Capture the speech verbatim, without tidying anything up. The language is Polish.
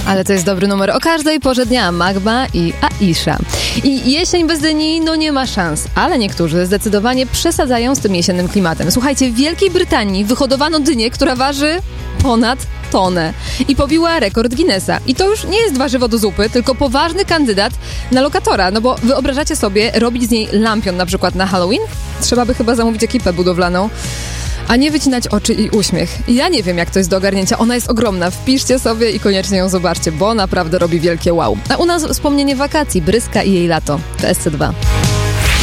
Ale to jest dobry numer o każdej porze dnia. Magma i Aisha. I jesień bez dyni, no nie ma szans. Ale niektórzy zdecydowanie przesadzają z tym jesiennym klimatem. Słuchajcie, w Wielkiej Brytanii wyhodowano dynię, która waży ponad tonę i pobiła rekord Guinnessa. I to już nie jest warzywo do zupy, tylko poważny kandydat na lokatora. No bo wyobrażacie sobie robić z niej lampion na przykład na Halloween? Trzeba by chyba zamówić ekipę budowlaną, a nie wycinać oczy i uśmiech. I ja nie wiem, jak to jest do ogarnięcia. Ona jest ogromna. Wpiszcie sobie i koniecznie ją zobaczcie, bo naprawdę robi wielkie wow. A u nas wspomnienie wakacji, Bryska i jej lato. To S C dwa.